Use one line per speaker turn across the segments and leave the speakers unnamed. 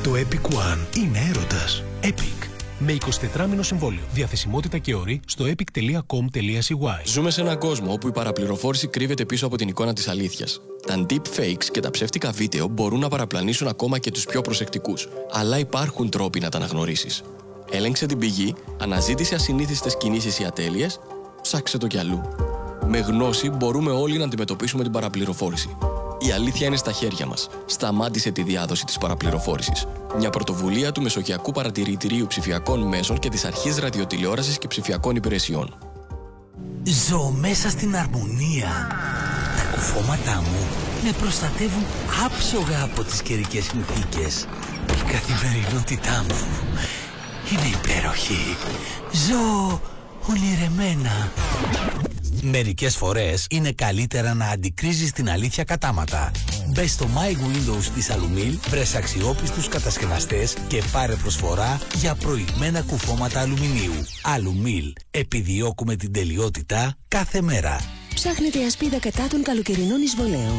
Το Epic One είναι έρωτας. Epic. Με 24μηνο συμβόλαιο. Διαθεσιμότητα και όροι στο epic.com.cy.
Ζούμε σε έναν κόσμο όπου η παραπληροφόρηση κρύβεται πίσω από την εικόνα της αλήθειας. Τα deepfakes και τα ψεύτικα βίντεο μπορούν να παραπλανήσουν ακόμα και τους πιο προσεκτικούς. Αλλά υπάρχουν τρόποι να τα αναγνωρίσεις. Έλεγξε την πηγή, αναζήτησε ασυνήθιστες κινήσεις ή ατέλειες, ψάξε το κι αλλού. Με γνώση μπορούμε όλοι να αντιμετωπίσουμε την παραπληροφόρηση. Η αλήθεια είναι στα χέρια μας. Σταμάτησε τη διάδοση της παραπληροφόρησης. Μια πρωτοβουλία του Μεσογειακού Παρατηρητηρίου Ψηφιακών Μέσων και της Αρχής Ραδιοτηλεόρασης και Ψηφιακών Υπηρεσιών.
Ζω μέσα στην αρμονία. Τα κουφώματά μου με προστατεύουν άψογα από τις καιρικές συνθήκες. Η καθημερινότητά μου είναι υπέροχη. Ζω ονειρεμένα. Μερικές φορές είναι καλύτερα να αντικρίζεις την αλήθεια κατάματα. Μπες στο My Windows της Alumil, βρες αξιόπιστους κατασκευαστές και πάρε προσφορά για προηγμένα κουφώματα αλουμινίου. Alumil. Επιδιώκουμε την τελειότητα κάθε μέρα.
Ψάχνετε ασπίδα κατά των καλοκαιρινών εισβολέων.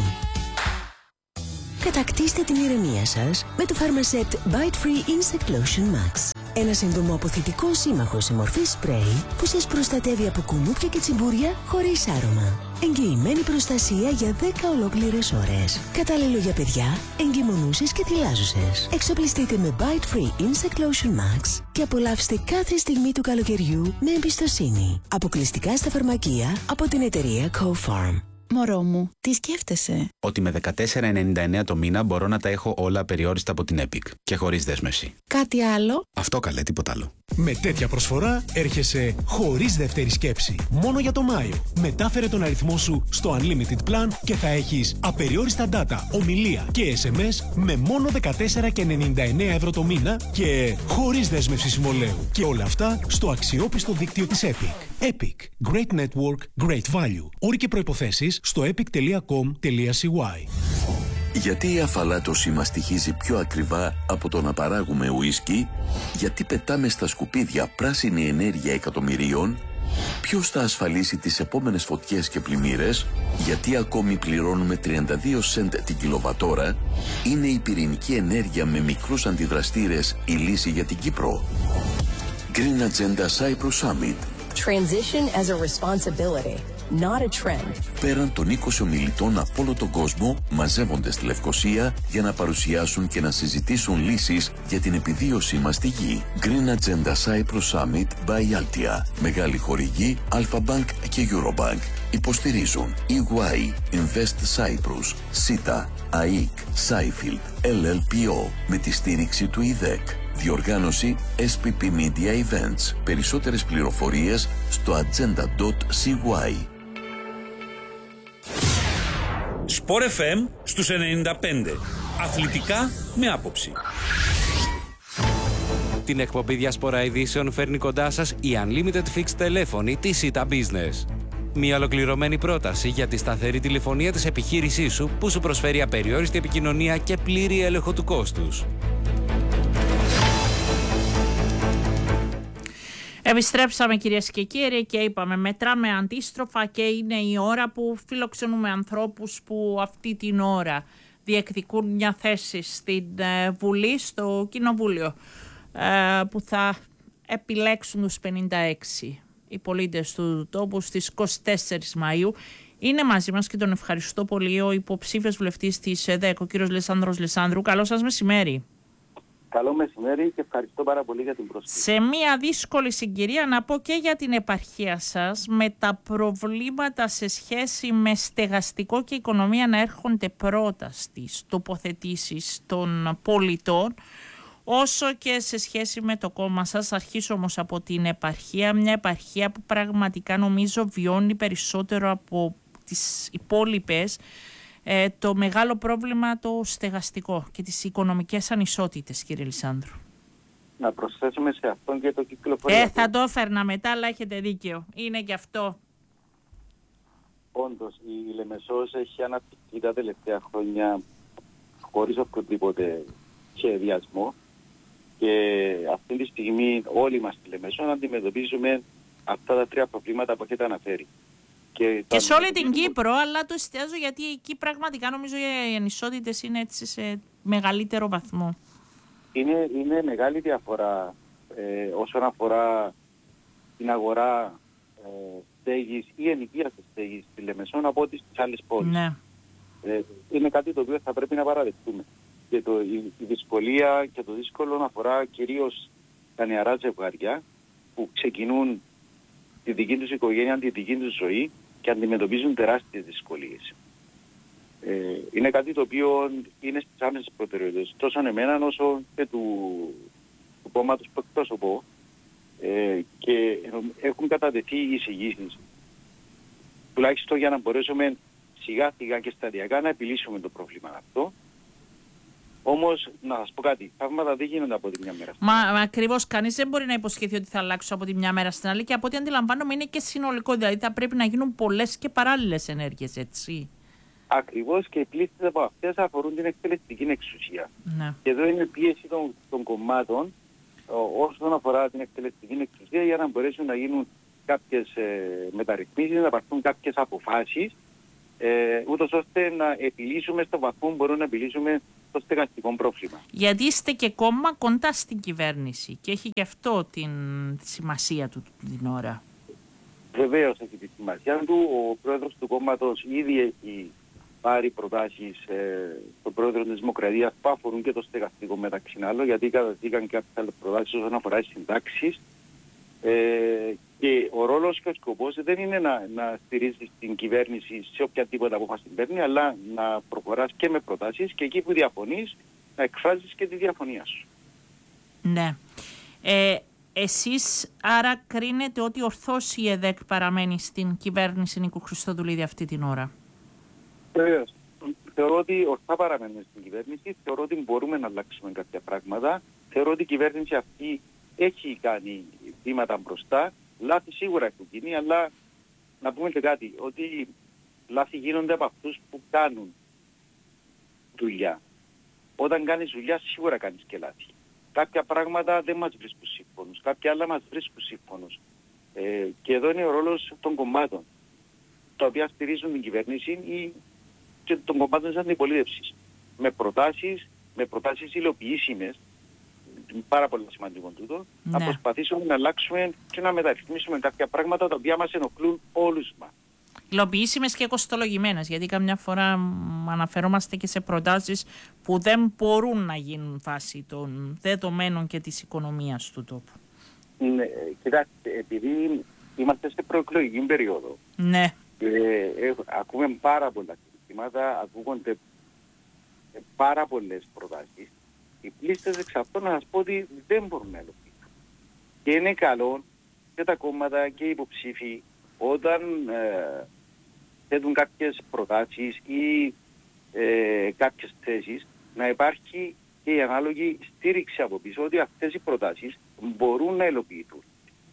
Κατακτήστε την ηρεμία σας με το Pharmacept Bite Free Insect Lotion Max. Ένα εντομοαποθητικό σύμμαχο σε μορφή σπρέι που σας προστατεύει από κουνούπια και τσιμπούρια χωρίς άρωμα. Εγγυημένη προστασία για 10 ολόκληρες ώρες. Κατάλληλο για παιδιά, εγκυμονούσες και θυλάζουσες. Εξοπλιστείτε με Bite Free Insect Lotion Max και απολαύστε κάθε στιγμή του καλοκαιριού με εμπιστοσύνη. Αποκλειστικά στα φαρμακεία από την εταιρεία Co-Farm.
Μωρό μου, τι σκέφτεσαι?
Ότι με 14,99 το μήνα μπορώ να τα έχω όλα απεριόριστα από την Epic και χωρίς δέσμευση.
Κάτι άλλο?
Αυτό καλέ, τίποτα άλλο.
Με τέτοια προσφορά έρχεσαι χωρίς δεύτερη σκέψη. Μόνο για το Μάιο. Μετάφερε τον αριθμό σου στο Unlimited Plan και θα έχεις απεριόριστα data, ομιλία και SMS με μόνο 14,99 ευρώ το μήνα και χωρίς δέσμευση συμβολαίου. Και όλα αυτά στο αξιόπιστο δίκτυο της Epic. Epic. Great Network, Great Value. Όροι και προϋποθέσεις στο epic.com.cy.
Γιατί η αφαλάτωση μας στοιχίζει πιο ακριβά από το να παράγουμε ουίσκι? Γιατί πετάμε στα σκουπίδια πράσινη ενέργεια εκατομμυρίων? Ποιος θα ασφαλίσει τις επόμενες φωτιές και πλημμύρες? Γιατί ακόμη πληρώνουμε 32 σεντ την κιλοβατόρα? Είναι η πυρηνική ενέργεια με μικρούς αντιδραστήρες η λύση για την Κύπρο? Green Agenda Cyprus Summit.
Transition as a responsibility, not a trend.
Πέραν των 20 ομιλητών από όλο τον κόσμο μαζεύονται στη Λευκοσία για να παρουσιάσουν και να συζητήσουν λύσεις για την επιβίωσή μας στη γη. Green Agenda Cyprus Summit by Altia. Μεγάλη χορηγή Alpha Bank και Eurobank. Υποστηρίζουν EY, Invest Cyprus, SITA, ΑΕΚ, Seifield, LLPO με τη στήριξη του ΙΔΕΚ. Διοργάνωση SPP Media Events. Περισσότερες πληροφορίες στο agenda.cy.
Sport FM στους 95. Αθλητικά με άποψη.
Την εκπομπή Διασπορά Ειδήσεων φέρνει κοντά σας η Unlimited Fixed τηλέφωνη της SITA Business. Μια ολοκληρωμένη πρόταση για τη σταθερή τηλεφωνία της επιχείρησής σου που σου προσφέρει απεριόριστη επικοινωνία και πλήρη έλεγχο του κόστους.
Επιστρέψαμε κυρίες και κύριοι και είπαμε μετράμε αντίστροφα και είναι η ώρα που φιλοξενούμε ανθρώπους που αυτή την ώρα διεκδικούν μια θέση στην Βουλή, στο Κοινοβούλιο, που θα επιλέξουν τους 56 οι πολίτες του τόπου στις 24 Μαΐου. Είναι μαζί μας και τον ευχαριστώ πολύ ο υποψήφιος βουλευτής της ΕΔΕΚ, ο κύριος Λεσάνδρος Λεσάνδρου. Καλό σας μεσημέρι.
Καλό μεσημέρι και ευχαριστώ πάρα πολύ για την πρόσκληση.
Σε μια δύσκολη συγκυρία, να πω και για την επαρχία σας, με τα προβλήματα σε σχέση με στεγαστικό και οικονομία να έρχονται πρώτα στις τοποθετήσεις των πολιτών, όσο και σε σχέση με το κόμμα σας. Αρχίσω όμως από την επαρχία, μια επαρχία που πραγματικά νομίζω βιώνει περισσότερο από τις υπόλοιπες το μεγάλο πρόβλημα το στεγαστικό και τις οικονομικές ανισότητες, κύριε Λισάνδρου.
Να προσθέσουμε σε αυτόν και το κυκλοφοριακό.
Θα το έφερνα μετά, αλλά έχετε δίκιο. Είναι και αυτό.
Όντως, η Λεμεσός έχει αναπτυχθεί τα τελευταία χρόνια χωρίς οποιοδήποτε σχεδιασμό και αυτή τη στιγμή όλοι μας στη Λεμεσό αντιμετωπίζουμε αυτά τα τρία προβλήματα που έχετε αναφέρει. Και
σε όλη την Κύπρο, αλλά το εστιάζω γιατί εκεί πραγματικά νομίζω οι ανισότητες είναι έτσι σε μεγαλύτερο βαθμό.
Είναι μεγάλη διαφορά όσον αφορά την αγορά στέγης ή ενοικίας στέγης στη Λεμεσόν από ό,τι στις άλλες πόλεις.
Ναι.
Είναι κάτι το οποίο θα πρέπει να παραδεχτούμε. Και η δυσκολία και το δύσκολο αφορά κυρίως τα νεαρά ζευγάρια που ξεκινούν τη δική τους οικογένεια, τη δική τους ζωή και αντιμετωπίζουν τεράστιες δυσκολίες. Είναι κάτι το οποίο είναι στις άμεσες προτεραιότητες τόσο εμένα όσο και του κόμματος που εκπροσωπώ, και έχουν κατατεθεί εισηγήσεις τουλάχιστον για να μπορέσουμε σιγά σιγά και σταδιακά να επιλύσουμε το πρόβλημα αυτό. Όμως, να σας πω κάτι, θαύματα δεν γίνονται από τη μια μέρα στην άλλη.
Μα ακριβώς, κανείς δεν μπορεί να υποσχεθεί ότι θα αλλάξουν από τη μια μέρα στην άλλη και από ό,τι αντιλαμβάνομαι είναι και συνολικό, δηλαδή θα πρέπει να γίνουν πολλές και παράλληλες ενέργειες, έτσι.
Ακριβώς, και οι πλήστες από αυτές αφορούν την εκτελεστική εξουσία.
Ναι.
Και εδώ είναι πίεση των κομμάτων όσον αφορά την εκτελεστική εξουσία για να μπορέσουν να γίνουν κάποιες μεταρρυθμίσεις, να πάρθουν κάποιες αποφάσεις, ούτως ώστε να επιλύσουμε στο βαθμό που μπορούμε να επιλύσουμε το στεγαστικό πρόβλημα.
Γιατί είστε και κόμμα κοντά στην κυβέρνηση και έχει και αυτό τη σημασία του την ώρα.
Βεβαίως έχει τη σημασία του. Ο πρόεδρος του κόμματος ήδη έχει πάρει προτάσεις στον πρόεδρο της Δημοκρατίας που αφορούν και το στεγαστικό μεταξύ άλλων, γιατί καταδείχαν κάποιες άλλες προτάσεις όσον αφορά τις συντάξεις. Και ο ρόλος και ο σκοπός δεν είναι να στηρίζεις την κυβέρνηση σε οποιαδήποτε απόφαση παίρνει, αλλά να προχωράς και με προτάσεις και εκεί που διαφωνείς να εκφράζεις και τη διαφωνία σου.
Ναι. Εσείς άρα κρίνετε ότι ορθώς η ΕΔΕΚ παραμένει στην κυβέρνηση Νίκου Χριστοδουλίδη αυτή την ώρα?
Βεβαίως. Θεωρώ ότι ορθά παραμένουμε στην κυβέρνηση, θεωρώ ότι μπορούμε να αλλάξουμε κάποια πράγματα, θεωρώ ότι η κυβέρνηση αυτή έχει κάνει βήματα μπροστά, λάθη σίγουρα έχουν γίνει, αλλά να πούμε και κάτι, ότι λάθη γίνονται από αυτούς που κάνουν δουλειά. Όταν κάνεις δουλειά σίγουρα κάνεις και λάθη. Κάποια πράγματα δεν μας βρίσκουν σύμφωνους, κάποια άλλα μας βρίσκουν σύμφωνους. Και εδώ είναι ο ρόλος των κομμάτων, τα οποία στηρίζουν την κυβέρνηση ή και των κομμάτων της αντιπολίτευσης. Με προτάσεις υλοποιήσιμες, πάρα πολύ σημαντικό τούτο, να προσπαθήσουμε να αλλάξουμε και να μεταρρυθμίσουμε κάποια πράγματα τα οποία μας ενοχλούν όλους μας.
Υλοποιήσιμες και κοστολογημένες, γιατί καμιά φορά αναφερόμαστε και σε προτάσεις που δεν μπορούν να γίνουν βάσει των δεδομένων και της οικονομίας του τόπου.
Ναι, κοιτάξτε, επειδή είμαστε σε προεκλογική περίοδο,
ναι.
Ακούμε πάρα πολλά συστήματα, ακούγονται πάρα πολλές προτάσεις. Οι πλήστες εξ αυτών να σας πω ότι δεν μπορούν να υλοποιήσουν. Και είναι καλό και τα κόμματα και οι υποψήφοι όταν θέτουν κάποιες προτάσεις ή κάποιες θέσεις να υπάρχει και η ανάλογη στήριξη από πίσω ότι αυτές οι προτάσεις μπορούν να υλοποιηθούν.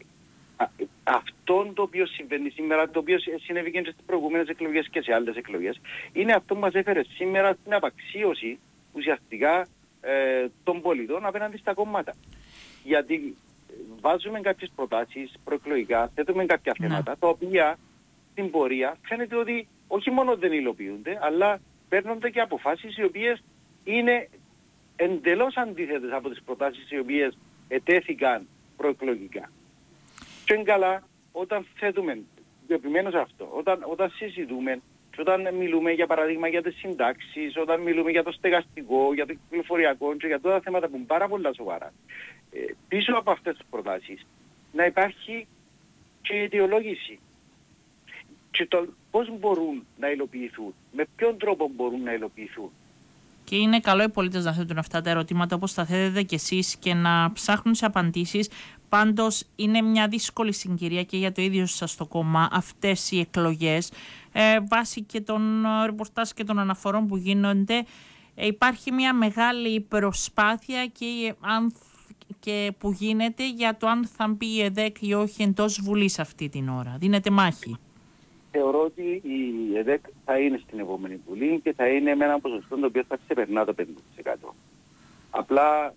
Αυτό το οποίο συμβαίνει σήμερα, το οποίο συνέβη και στις προηγούμενες εκλογές και σε άλλες εκλογές, είναι αυτό που μας έφερε σήμερα στην απαξίωση ουσιαστικά των πολιτών απέναντι στα κόμματα. Γιατί βάζουμε κάποιες προτάσεις προεκλογικά, θέτουμε κάποια θέματα, τα οποία στην πορεία φαίνεται ότι όχι μόνο δεν υλοποιούνται, αλλά παίρνονται και αποφάσεις οι οποίες είναι εντελώς αντίθετες από τις προτάσεις οι οποίες ετέθηκαν προεκλογικά. Και είναι καλά όταν θέτουμε, επιμένω σε αυτό, όταν συζητούμε και όταν μιλούμε για παράδειγμα για τις συντάξεις, όταν μιλούμε για το στεγαστικό, για το κυκλοφοριακό και για τα θέματα που είναι πάρα πολλά σοβαρά, πίσω από αυτές τις προτάσεις να υπάρχει και η αιτιολόγηση. Και το πώς μπορούν να υλοποιηθούν, με ποιον τρόπο μπορούν να υλοποιηθούν.
Και είναι καλό οι πολίτες να θέτουν αυτά τα ερωτήματα όπως τα θέτετε κι εσείς και να ψάχνουν σε απαντήσεις. Πάντως είναι μια δύσκολη συγκυρία και για το ίδιο σας το κόμμα αυτές οι εκλογές. Βάσει και των ρεπορτάζ και των αναφορών που γίνονται υπάρχει μια μεγάλη προσπάθεια και που γίνεται για το αν θα μπει η ΕΔΕΚ ή όχι εντός Βουλής αυτή την ώρα. Δίνεται μάχη.
Θεωρώ ότι η ΕΔΕΚ θα είναι στην επόμενη Βουλή και θα είναι με ένα ποσοστό το οποίο θα ξεπερνά το 50%. Απλά...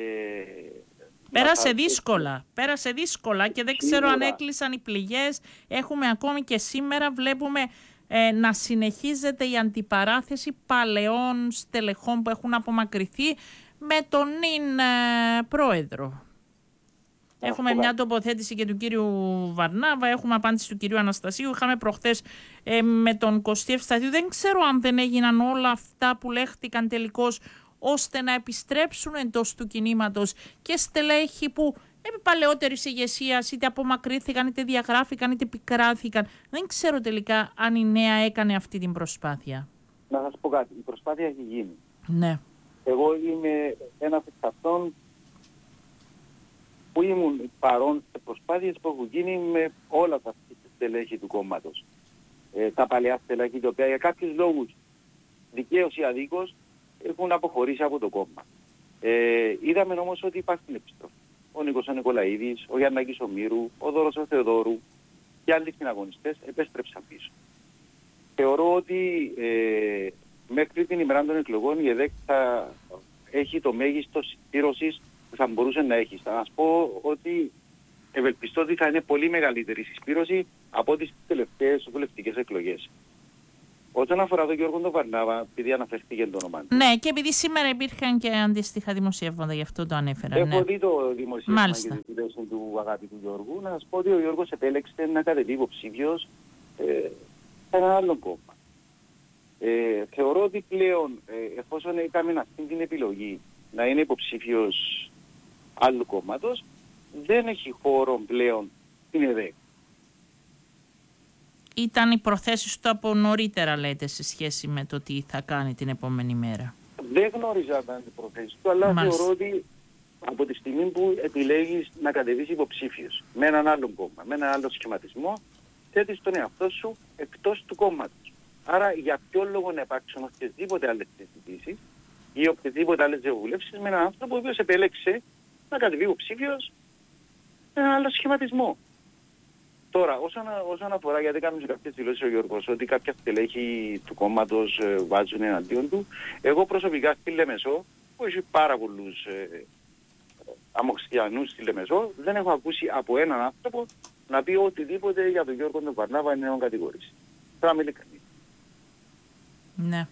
Πέρασε δύσκολα και δεν ξέρω αν έκλεισαν οι πληγές. Έχουμε ακόμη και σήμερα βλέπουμε να συνεχίζεται η αντιπαράθεση παλαιών στελεχών που έχουν απομακρυνθεί με τον νυν πρόεδρο. Έχουμε μια τοποθέτηση και του κύριου Βαρνάβα, έχουμε απάντηση του κυρίου Αναστασίου, είχαμε προχθές με τον Κωστή Ευσταθίου. Δεν ξέρω αν δεν έγιναν όλα αυτά που λέχτηκαν τελικώς ώστε να επιστρέψουν εντός του κινήματος και στελέχη που επί παλαιότερης ηγεσίας είτε απομακρύθηκαν, είτε διαγράφηκαν, είτε επικράθηκαν. Δεν ξέρω τελικά αν η νέα έκανε αυτή την προσπάθεια.
Να σας πω κάτι, η προσπάθεια έχει γίνει.
Ναι.
Εγώ είμαι ένας εξ αυτών που ήμουν παρόν σε προσπάθειες που έχουν γίνει με όλα τα στελέχη του κόμματος. Τα παλαιά στελέχη, τα οποία για κάποιους λόγους, δικαίως ή αδίκως, έχουν αποχωρήσει από το κόμμα. Είδαμε όμως ότι υπάρχει επιστροφή. Ο Νίκος ο Νικολαίδης, ο Γιαννάκης ο Μύρου, ο Δώρος ο Θεοδόρου και άλλοι συναγωνιστές επέστρεψαν πίσω. Θεωρώ ότι μέχρι την ημέρα των εκλογών η ΕΔΕΚ θα έχει το μέγιστο συσπήρωσης που θα μπορούσε να έχει. Θα σας πω ότι ευελπιστώ ότι θα είναι πολύ μεγαλύτερη η συσπήρωση από τις τελευταίες βουλευτικές εκλογές. Όσον αφορά τον Γιώργο τον Βαρνάβα, επειδή αναφερθήκε το όνομα του.
Ναι, και επειδή σήμερα υπήρχαν και αντίστοιχα δημοσιεύματα, γι' αυτό το ανέφερα.
Έχω δει το δημοσίευμα και τη δηλώση του αγαπητού Γιώργου. Να σας πω ότι ο Γιώργος επέλεξε να κατεβεί υποψήφιος σε ένα άλλο κόμμα. Θεωρώ ότι πλέον, εφόσον έκαμε αυτή την επιλογή να είναι υποψήφιος άλλου κόμματος, δεν έχει χώρο πλέον στην ΕΔΕΚ.
Ήταν οι προθέσεις του από νωρίτερα, λέτε, σε σχέση με το τι θα κάνει την επόμενη μέρα.
Δεν γνώριζα τα προθέσεις του, αλλά θεωρώ ότι από τη στιγμή που επιλέγεις να κατεβείς υποψήφιος με έναν άλλο κόμμα, με έναν άλλο σχηματισμό, θέτεις τον εαυτό σου εκτός του κόμματος. Άρα για ποιο λόγο να υπάρξουν οποιασδήποτε άλλες συζητήσεις ή οποιασδήποτε άλλες διαβουλεύσεις με έναν άνθρωπο ο οποίος επέλεξε να κατεβεί υποψήφιος με έναν άλλο σχηματισμό. Τώρα, όσον αφορά, γιατί κάνουμε κάποιες δηλώσεις ο Γιώργος, ότι κάποια στελέχη του κόμματος βάζουν εναντίον του, εγώ προσωπικά στη Λεμεσό, που έχει πάρα πολλούς αμοξιανούς στη Λεμεσό, δεν έχω ακούσει από έναν άνθρωπο να πει οτιδήποτε για τον Γιώργο τον Βαρνάβα είναι να κατηγορήσει. Τώρα με ειλικρινή.
Ναι.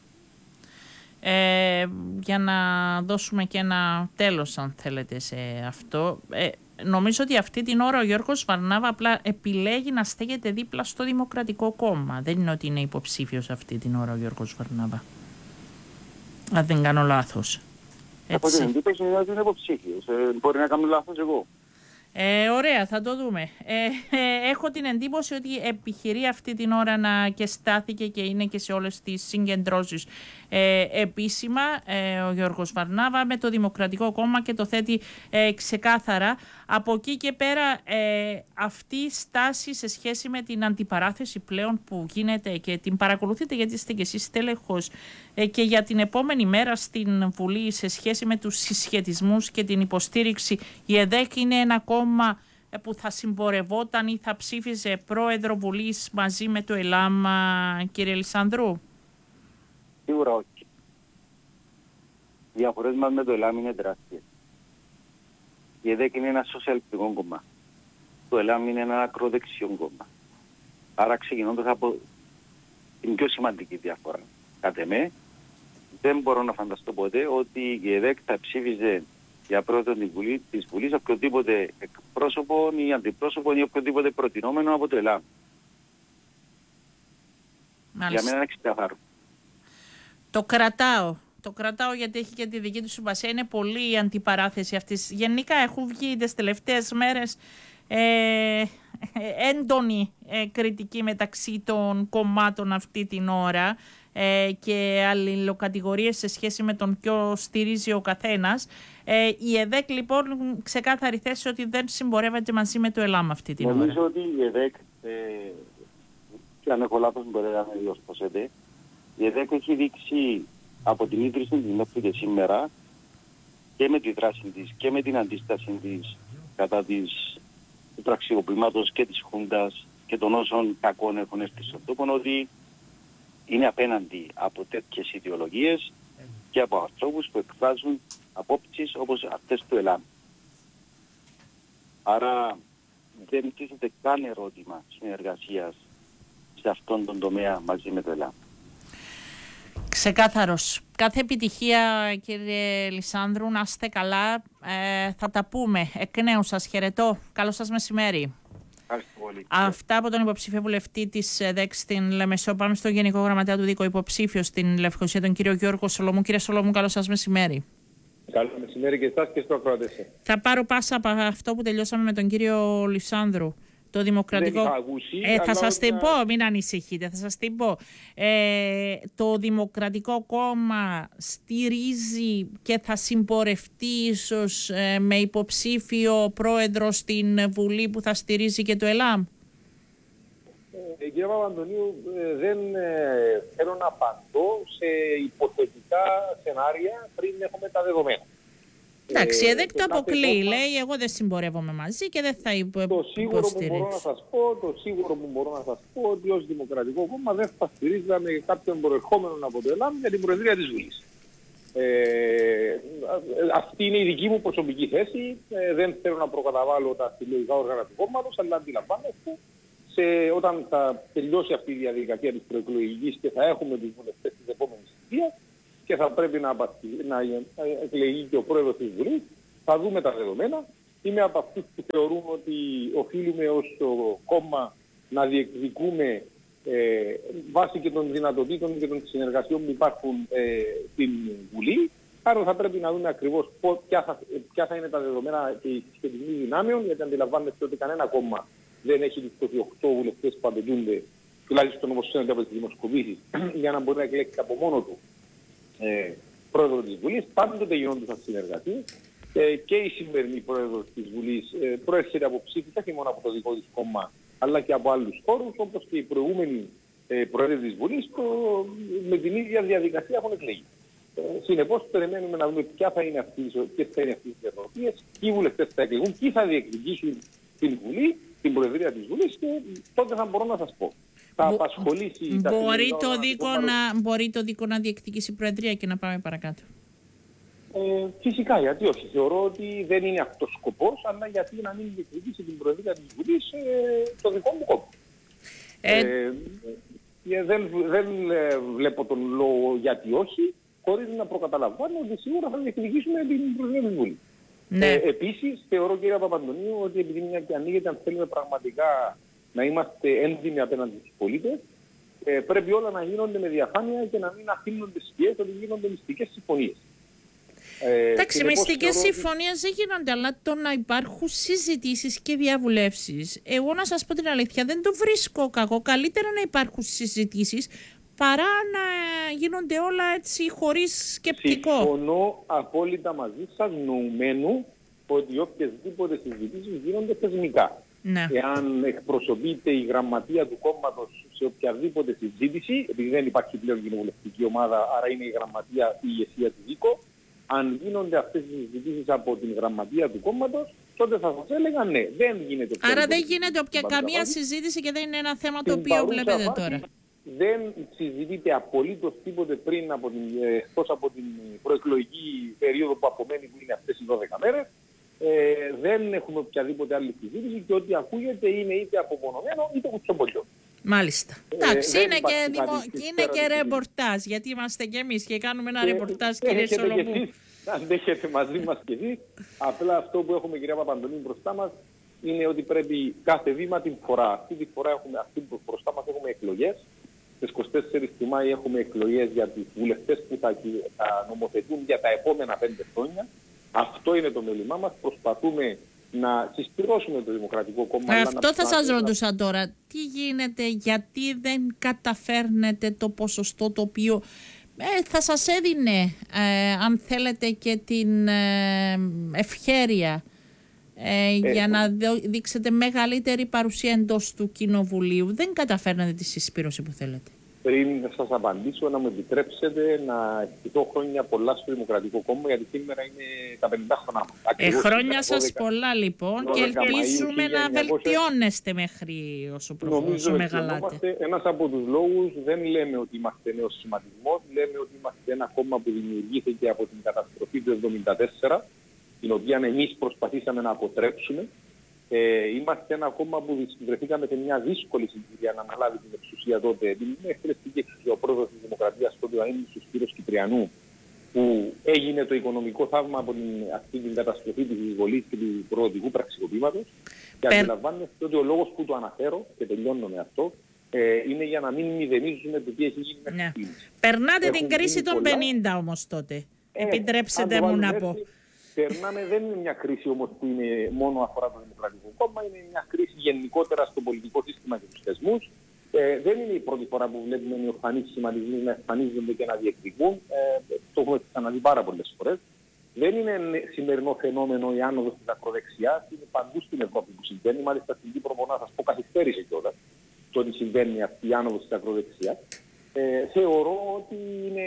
Για να δώσουμε και ένα τέλος, αν θέλετε, σε αυτό. Νομίζω ότι αυτή την ώρα ο Γιώργος Βαρνάβα απλά επιλέγει να στέκεται δίπλα στο Δημοκρατικό Κόμμα. Δεν είναι ότι είναι υποψήφιος αυτή την ώρα ο Γιώργος Βαρνάβα. Αν δεν κάνω λάθος.
Από την εντύπωση είναι ότι είναι υποψήφιος. Μπορεί να κάνω λάθος εγώ.
Ωραία, θα το δούμε. Έχω την εντύπωση ότι επιχειρεί αυτή την ώρα και στάθηκε και είναι και σε όλες τις συγκεντρώσεις επίσημα ο Γιώργος Βαρνάβα με το Δημοκρατικό Κόμμα και το θέτει ξεκάθαρα. Από εκεί και πέρα αυτή η στάση σε σχέση με την αντιπαράθεση πλέον που γίνεται και την παρακολουθείτε, γιατί είστε και εσείς τέλεχος, και για την επόμενη μέρα στην Βουλή σε σχέση με τους συσχετισμούς και την υποστήριξη, η ΕΔΕΚ είναι ένα κόμμα που θα συμπορευόταν ή θα ψήφιζε πρόεδρο Βουλής μαζί με το ΕΛΑΜ, κύριε Λισανδρού?
Σίγουρα όχι. Οι διαφορές μας με το ΕΛΑΜ είναι τεράστιες. Η ΕΔΕΚ είναι ένα σοσιαλιστικό κόμμα. Το ΕΛΑΜ είναι ένα ακροδεξιό κόμμα. Άρα ξεκινώντας από την πιο σημαντική διαφορά. Κατ' εμέ, δεν μπορώ να φανταστώ ποτέ ότι η ΕΔΕΚ θα ψήφιζε για πρόεδρο της Βουλής οποιοδήποτε εκπρόσωπο ή αντιπρόσωπο ή οποιοδήποτε προτινόμενο από το ΕΛΑΜ. Για μένα είναι ξεκαθαρό.
Το κρατάω γιατί έχει και τη δική του συμπασία. Είναι πολύ η αντιπαράθεση αυτής. Γενικά έχουν βγει τις τελευταίες μέρες έντονη κριτική μεταξύ των κομμάτων αυτή την ώρα και αλληλοκατηγορίες σε σχέση με τον ποιο στηρίζει ο καθένας. Η ΕΔΕΚ λοιπόν ξεκάθαρη θέση ότι δεν συμπορεύεται μαζί με το ΕΛΑΜ αυτή την ώρα.
Νομίζω ότι η ΕΔΕΚ, και αν έχω λάθος μπορεί να με διορθώσετε, η ΕΔΕΚ έχει δείξει από την ίδρυση της μέχρι και σήμερα και με τη δράση της και με την αντίσταση της κατά του πραξικοπήματος και της Χούντας και των όσων κακών έχουν έρθει στον τόπο, ότι είναι απέναντι από τέτοιες ιδεολογίες και από ανθρώπους που εκφράζουν απόψεις όπως αυτές του ΕΛΑΜ. Άρα δεν τίθεται καν ερώτημα συνεργασίας σε αυτόν τον τομέα μαζί με το ΕΛΑΜ.
Ξεκάθαρος. Κάθε επιτυχία, κύριε Λυσάνδρου, να είστε καλά. Θα τα πούμε. Εκ νέου σας χαιρετώ. Καλό σας μεσημέρι. Αυτά από τον υποψήφιο βουλευτή της ΔΕΚ στην Λεμεσό. Πάμε στο Γενικό Γραμματέα του Δίκο, υποψήφιο στην Λευκοσία, τον κύριο Γιώργο Σολομού. Κύριε Σολομού, καλό σας μεσημέρι.
Καλό μεσημέρι και εσάς και στο ακροατές.
Θα πάρω πάσα από αυτό που τελειώσαμε με τον κύριο Λυσάνδρου. Το δημοκρατικό... θα σας την πω, μην ανησυχείτε, θα σας την πω. Το Δημοκρατικό Κόμμα στηρίζει και θα συμπορευτεί ίσως με υποψήφιο πρόεδρο στην Βουλή που θα στηρίζει και το ΕΛΑΜ.
Κύριε Παπαντονίου, δεν θέλω να απαντώ σε υποθετικά σενάρια πριν έχουμε τα δεδομένα.
Εντάξει, ΕΔΕΚ το αποκλείει. Λέει, εγώ δεν συμπορεύομαι μαζί και δεν θα υποστηρίξω.
Το σίγουρο που μπορώ να σας πω ότι ως Δημοκρατικό Κόμμα δεν θα στηρίζαμε κάποιον προερχόμενο από το ΕΛΑΜ για την Προεδρία της Βουλής. Αυτή είναι η δική μου προσωπική θέση. Δεν θέλω να προκαταβάλω τα συλλογικά όργανα του κόμματος, αλλά αντιλαμβάνεστε όταν θα τελειώσει αυτή η διαδικασία της προεκλογικής και θα έχουμε τους βουλευτές της επόμενης θητείας και θα πρέπει να εκλεγεί και ο πρόεδρος της Βουλής, θα δούμε τα δεδομένα. Είμαι από αυτούς που θεωρούν ότι οφείλουμε ως κόμμα να διεκδικούμε βάσει και των δυνατοτήτων και των συνεργασιών που υπάρχουν στην Βουλή. Άρα θα πρέπει να δούμε ακριβώς ποια θα είναι τα δεδομένα και οι συσχετισμοί δυνάμεων, γιατί αντιλαμβάνεστε ότι κανένα κόμμα δεν έχει τους 28 βουλευτές που απαιτούνται, τουλάχιστον όπως φαίνεται από τις δημοσκοπήσεις, για να μπορεί να εκλέξει από μόνο του πρόεδρο της Βουλής. Πάντοτε γινόντουσαν συνεργασίες και η σημερινή πρόεδρος της Βουλής προέρχεται από ψήφους όχι μόνο από το δικό της κόμμα, αλλά και από άλλους χώρους, όπως και οι προηγούμενοι πρόεδροι της Βουλής με την ίδια διαδικασία έχουν εκλεγεί. Συνεπώς περιμένουμε να δούμε ποιες θα είναι αυτές οι διαδικασίες, ποιοι βουλευτές θα εκλεγούν, ποιοι θα διεκδικήσουν την Βουλή, την Προεδρία της Βουλής, και τότε θα μπορώ να σας πω. Θα απασχολήσει
μπορεί το δίκο να διεκδικήσει Προεδρία και να πάμε παρακάτω.
Φυσικά, γιατί όχι. Θεωρώ ότι δεν είναι αυτός ο σκοπός, αλλά γιατί να μην διεκδικήσει την Προεδρία της Βουλής το δικό μου κόμμα. Δεν βλέπω τον λόγο γιατί όχι, χωρίς να προκαταλαμβάνω ότι σίγουρα θα διεκδικήσουμε την Προεδρία της Βουλής. Ναι. Επίσης, θεωρώ, κύριε Παπαντονίου, ότι επειδή μια και ανοίγεται, αν θέλουμε πραγματικά να είμαστε έντιμοι απέναντι στους πολίτες, πρέπει όλα να γίνονται με διαφάνεια και να μην αφήνονται σκιές ότι γίνονται μυστικές συμφωνίες.
Εντάξει, μυστικές συμφωνίες δεν γίνονται, αλλά το να υπάρχουν συζητήσεις και διαβουλεύσεις. Εγώ να σας πω την αλήθεια, δεν το βρίσκω κακό. Καλύτερα να υπάρχουν συζητήσεις παρά να γίνονται όλα έτσι χωρίς σκεπτικό.
Συμφωνώ απόλυτα μαζί σας, νοουμένου ότι οποιασδήποτε συζητήσεις γίνονται θεσμικά. Ναι. Εάν εκπροσωπείται η γραμματεία του κόμματος σε οποιαδήποτε συζήτηση, επειδή δεν υπάρχει πλέον κοινοβουλευτική ομάδα, άρα είναι η γραμματεία, η ηγεσία του ΔΥΚΟ, αν γίνονται αυτές οι συζητήσεις από την γραμματεία του κόμματος, τότε θα σας έλεγα ναι, δεν γίνεται.
Άρα δεν γίνεται καμία συζήτηση και δεν είναι ένα θέμα το οποίο βλέπετε τώρα.
Δεν συζητείται απολύτως τίποτε πριν εκτός από την προεκλογική περίοδο που απομένει, που είναι αυτές οι 12 μέρες. Δεν έχουμε οποιαδήποτε άλλη συζήτηση και ό,τι ακούγεται είναι είτε απομονωμένο είτε κουτσομπολιό.
Μάλιστα. Εντάξει, είναι και ρεπορτάζ, γιατί είμαστε κι εμείς και κάνουμε ένα ρεπορτάζ, κύριε Σολομού.
Αντέχετε μαζί μας κι εσείς. Απλά αυτό που έχουμε, κυρία Παπαντονίου, μπροστά μας είναι ότι πρέπει κάθε βήμα την φορά. Αυτή τη φορά μπροστά μας έχουμε εκλογές. Στις 24 του Μάη έχουμε εκλογές για τους βουλευτές που θα νομοθετούν για τα επόμενα 5 χρόνια. Αυτό είναι το μέλημά μας. Προσπαθούμε να συσπυρώσουμε το Δημοκρατικό Κόμμα.
Αυτό θα σας ρωτούσα τώρα. Τι γίνεται, γιατί δεν καταφέρνετε το ποσοστό το οποίο θα σας έδινε, αν θέλετε, και την ευχέρεια για να δείξετε μεγαλύτερη παρουσία εντός του Κοινοβουλίου. Δεν καταφέρνετε τη συσπήρωση που θέλετε.
Πριν σας απαντήσω, να μου επιτρέψετε να ευχηθώ χρόνια πολλά στο Δημοκρατικό Κόμμα, γιατί σήμερα είναι τα 50 χρόνια μας.
Χρόνια σας πολλά λοιπόν, και ελπίζουμε να βελτιώνεστε μέχρι όσο μεγαλάτε.
Ένας από τους λόγους, δεν λέμε ότι είμαστε νέος σχηματισμός, λέμε ότι είμαστε ένα κόμμα που δημιουργήθηκε από την καταστροφή του 1974, την οποία εμείς προσπαθήσαμε να αποτρέψουμε. Είμαστε ένα κόμμα που βρεθήκαμε σε μια δύσκολη συγκυρία να αναλάβει την εξουσία τότε. Την εκτελεστική εξουσία, ο πρόεδρος της Δημοκρατίας τότε, ο Αείμνηστος Σπύρος Κυπριανού, που έγινε το οικονομικό θαύμα από αυτή την καταστροφή της εισβολής και του προοδικού πραξικοπήματος. Και αντιλαμβάνεστε ότι ο λόγος που το αναφέρω, και τελειώνω με αυτό, είναι για να μην μηδενίζουμε το τι έχει γίνει μέχρι στιγμής.
Περνάτε την κρίση των 50 όμως τότε. Επιτρέψτε μου να πω.
Περνάμε, δεν είναι μια κρίση όμως που είναι μόνο αφορά το Δημοκρατικό Κόμμα, είναι μια κρίση γενικότερα στο πολιτικό σύστημα και τους θεσμούς. Δεν είναι η πρώτη φορά που βλέπουμε νεοφανείς σχηματισμούς να εμφανίζονται και να διεκδικούν. Το έχουμε ξαναδεί πάρα πολλές φορές. Δεν είναι σημερινό φαινόμενο η άνοδος της ακροδεξιάς, είναι παντού στην Ευρώπη που συμβαίνει. Μάλιστα στην Κύπρο μπορώ να σας πω καθυστέρησε κιόλας το ότι συμβαίνει αυτή η άνοδος της ακροδεξιάς. Θεωρώ ότι είναι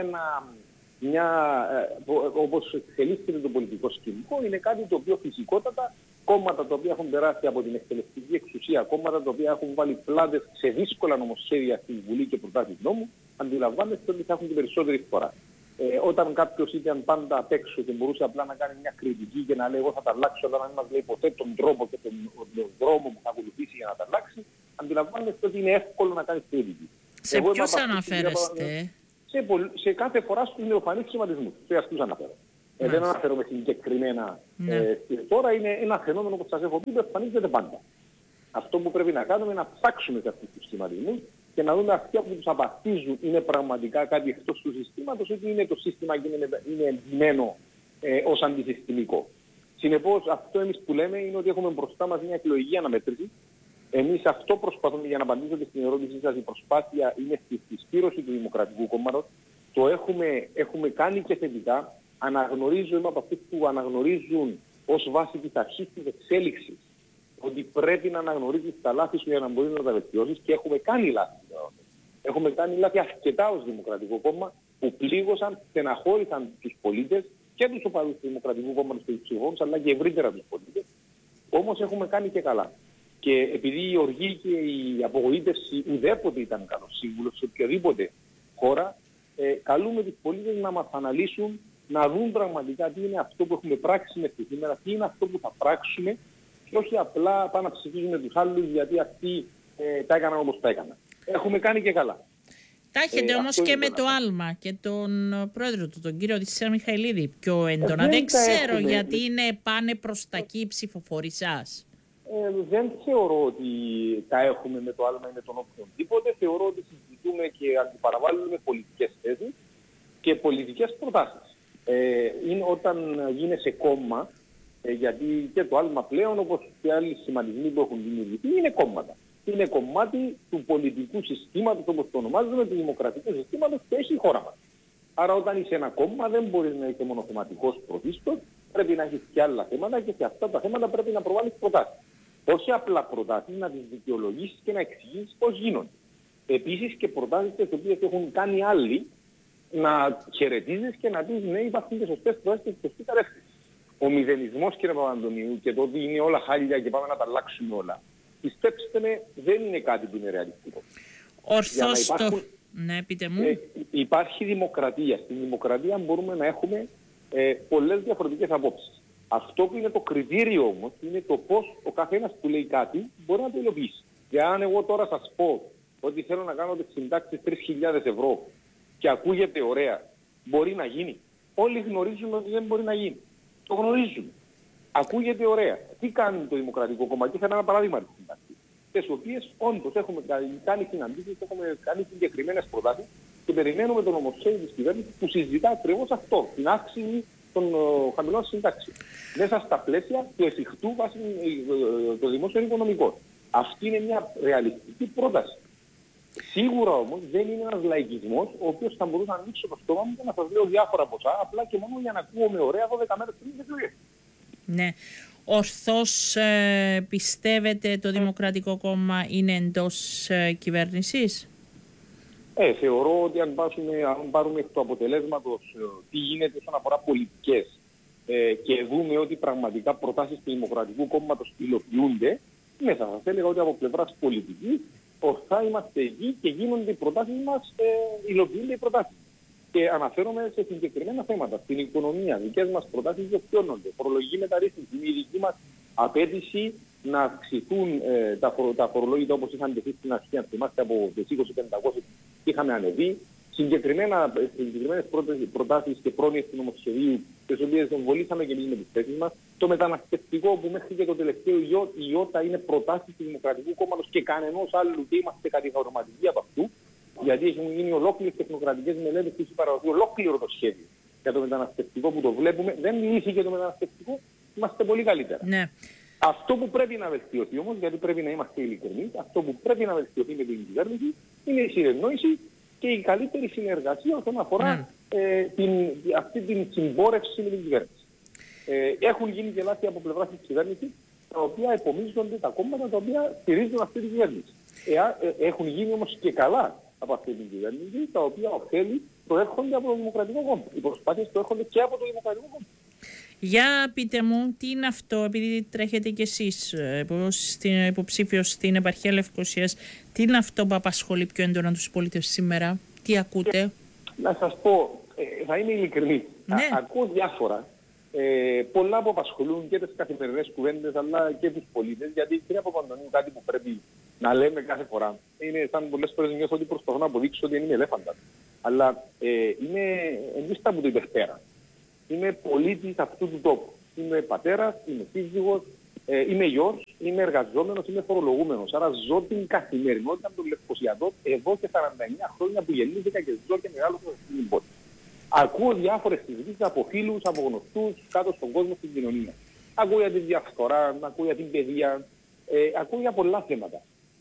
όπως εξελίσσεται το πολιτικό σκηνικό, είναι κάτι το οποίο φυσικότατα κόμματα τα οποία έχουν περάσει από την εκτελεστική εξουσία, κόμματα τα οποία έχουν βάλει πλάτες σε δύσκολα νομοσχέδια στη Βουλή και προτάσεις νόμου, αντιλαμβάνεστε ότι θα έχουν την περισσότερη φορά. Όταν κάποιος ήταν πάντα απ' έξω και μπορούσε απλά να κάνει μια κριτική και να λέει εγώ θα τα αλλάξω, αλλά να μην μας λέει ποτέ τον τρόπο και τον δρόμο που θα ακολουθήσει για να τα αλλάξει, αντιλαμβάνεστε ότι είναι εύκολο να κάνει κριτική.
Σε ποιους αναφέρεστε?
Σε κάθε φορά στους νεοφανείς σχηματισμούς. Σε αυτούς αναφέρω. Δεν αναφέρομαι συγκεκριμένα. Τώρα είναι ένα φαινόμενο που σας έχω πει που εμφανίζεται πάντα. Αυτό που πρέπει να κάνουμε είναι να ψάξουμε σε αυτούς τους σχηματισμούς και να δούμε αυτοί που τους απαρτίζουν είναι πραγματικά κάτι εκτός του συστήματος ή είναι το σύστημα και είναι εντυμένο ως αντισυστημικό. Συνεπώς αυτό εμείς που λέμε είναι ότι έχουμε μπροστά μας μια εκλογική αναμέτρηση. Εμείς αυτό προσπαθούμε, για να απαντήσετε στην ερώτησή σας, η προσπάθεια είναι στη συσπήρωση του Δημοκρατικού Κόμματος. Το έχουμε κάνει και θετικά. Αναγνωρίζω, είμαι από αυτούς που αναγνωρίζουν ως βάση της αρχής της εξέλιξης ότι πρέπει να αναγνωρίζεις τα λάθη σου για να μπορείς να τα βελτιώσεις και έχουμε κάνει λάθη. Έχουμε κάνει λάθη αρκετά ως Δημοκρατικό Κόμμα που πλήγωσαν, στεναχώρησαν τους πολίτες και τους οπαδούς του Δημοκρατικού Κόμματος και τους ψηφοφόρους αλλά και ευρύτερα τους πολίτες. Όμως έχουμε κάνει και καλά. Και επειδή η οργή και η απογοήτευση ουδέποτε ήταν καλός σύμβουλος σε οποιαδήποτε χώρα, καλούμε τους πολίτες να μας αναλύσουν, να δουν πραγματικά τι είναι αυτό που έχουμε πράξει μέχρι σήμερα, τι είναι αυτό που θα πράξουμε και όχι απλά πάμε να ψηφίζουμε τους άλλους γιατί αυτοί τα έκαναν όπως τα έκαναν. Έχουμε κάνει και καλά.
Τα έχετε όμως και με το άλμα και τον πρόεδρο του, τον κύριο Οδυσσέα Μιχαηλίδη, πιο έντονα. Δεν ξέρω γιατί πάνε προς τα εκεί οι ψηφοφόροι σας.
Δεν θεωρώ ότι τα έχουμε με το άλμα ή με τον οποιονδήποτε. Θεωρώ ότι συζητούμε και αντιπαραβάλλουμε πολιτικές θέσεις και πολιτικές προτάσεις. Είναι όταν γίνεσαι κόμμα, γιατί και το άλμα πλέον όπως και άλλοι σημαντισμοί που έχουν δημιουργηθεί είναι κόμματα. Είναι κομμάτι του πολιτικού συστήματος όπως το ονομάζουμε, του δημοκρατικού συστήματος που έχει η χώρα μας. Άρα όταν είσαι ένα κόμμα δεν μπορείς να είσαι μονοθεματικός πρωτίστως, πρέπει να έχεις και άλλα θέματα και σε αυτά τα θέματα πρέπει να προβάλλεις προτάσεις. Όχι απλά προτάσεις, να τις δικαιολογήσεις και να εξηγήσεις πώς γίνονται. Επίσης και προτάσεις τις οποίες έχουν κάνει άλλοι να χαιρετίζεις και να πεις ναι υπάρχουν και σωστές προτάσεις και σωστή κατεύθυνση. Ο μηδενισμός κύριε Παπαντονίου και το ότι είναι όλα χάλια και πάμε να τα αλλάξουμε όλα. Πιστέψτε με, δεν είναι κάτι που είναι ρεαλιστικό.
Ορθώς το... Ναι, πείτε μου.
Υπάρχει δημοκρατία. Στην δημοκρατία μπορούμε να έχουμε πολλές διαφορετικές απόψεις. Αυτό που είναι το κριτήριο όμως είναι το πώς ο καθένας που λέει κάτι μπορεί να το υλοποιήσει. Για αν εγώ τώρα σας πω ότι θέλω να κάνω τις συντάξεις 3.000 ευρώ και ακούγεται ωραία, μπορεί να γίνει. Όλοι γνωρίζουμε ότι δεν μπορεί να γίνει. Το γνωρίζουμε. Ακούγεται ωραία. Τι κάνει το Δημοκρατικό Κόμμα? Και θα ένα παράδειγμα της συντάξης. Τις οποίες όντως έχουμε κάνει συναντήσεις, έχουμε κάνει συγκεκριμένες προτάσεις και περιμένουμε το νομοσχέδιο της κυβέρνησης που συζητά ακριβώς αυτό, την αύξηση των χαμηλών συντάξεων. Μέσα στα πλαίσια του εφικτού βάσει των δημόσιων οικονομικών. Αυτή είναι μια ρεαλιστική πρόταση. Σίγουρα όμως δεν είναι ένας λαϊκισμός ο οποίος θα μπορούσε να ανοίξει το στόμα μου και να σας λέω διάφορα ποσά απλά και μόνο για να ακούγομαι ωραία 12 μέρες πριν τις εκλογές.
Ναι. Ορθώς πιστεύετε το Δημοκρατικό Κόμμα είναι εντός κυβέρνησης?
Θεωρώ ότι αν πάρουμε εκ του αποτελέσματος τι γίνεται όσον αφορά πολιτικές και δούμε ότι πραγματικά προτάσεις του Δημοκρατικού Κόμματος υλοποιούνται, μέσα σας έλεγα ότι από πλευράς πολιτικής ορθά είμαστε εκεί και γίνονται οι προτάσεις μας, υλοποιούνται οι προτάσεις. Και αναφέρομαι σε συγκεκριμένα θέματα. Στην οικονομία, δικές μας προτάσεις διορθώνονται. Φορολογική μεταρρύθμιση, είναι η δική μας απέτηση να αυξηθούν τα φορολόγητα όπως είχαν τεθεί στην αρχή, αν θυμάστε, από τις 20.500 είχαμε ανεβεί. Συγκεκριμένες προτάσεις και πρόνοιες του νομοσχεδίου, τις οποίες εμβολήσαμε και εμείς με τις θέσεις μας. Το μεταναστευτικό, που μέχρι και το τελευταίο ιότα είναι προτάσεις του Δημοκρατικού Κόμματος και κανενός άλλου, και είμαστε κατηγορηματικοί από αυτού, γιατί έχουν γίνει ολόκληρες τεχνοκρατικές μελέτες που έχει παραδοθεί ολόκληρο το σχέδιο για το μεταναστευτικό που το βλέπουμε. Δεν λύθηκε το μεταναστευτικό, είμαστε πολύ καλύτερα.
Ναι.
Αυτό που πρέπει να βελτιωθεί όμως, γιατί πρέπει να είμαστε ειλικρινείς, αυτό που πρέπει να βελτιωθεί με την κυβέρνηση είναι η συνεννόηση και η καλύτερη συνεργασία όσον αφορά αυτή την συμπόρευση με την κυβέρνηση. Έχουν γίνει και λάθη από πλευράς της κυβέρνησης, τα οποία επομίζονται τα κόμματα τα οποία στηρίζουν αυτή την κυβέρνηση. Έχουν γίνει όμως και καλά από αυτή την κυβέρνηση, τα οποία ωφέλη προέρχονται από το Δημοκρατικό Κόμμα. Οι προσπάθειες προέρχονται και από το Δημοκρατικό Κόμμα.
Για πείτε μου, τι είναι αυτό, επειδή τρέχετε κι εσείς υποψήφιος στην επαρχία Λευκωσίας, τι είναι αυτό που απασχολεί πιο έντονα τους πολίτες σήμερα, τι ακούτε?
Να σας πω, θα είμαι ειλικρινής.
Ναι.
Ακούω διάφορα. Πολλά που απασχολούν και τις καθημερινές κουβέντες, αλλά και τους πολίτες, γιατί κύριε Παπαντονίου, κάτι που πρέπει να λέμε κάθε φορά, είναι σαν πολλές φορές νιώθω ότι προσπαθώ να αποδείξω ότι είναι ελέφαντα. Αλλά είμαι εμπίστα από το υπερπέρα. Είμαι πολίτης αυτού του τόπου. Είμαι πατέρας, είμαι σύζυγος, είμαι γιος, είμαι εργαζόμενος, είμαι φορολογούμενος. Άρα ζω την καθημερινότητα των Λευκωσιατών εδώ και 49 χρόνια που γεννήθηκα και ζω και μεγάλωσα στην πόλη. Ακούω διάφορες συζητήσεις από φίλους, από γνωστούς κάτω στον κόσμο, στην κοινωνία. Ακούω για τη διαφθορά, ακούω για την παιδεία, ακούω για πολλά θέματα.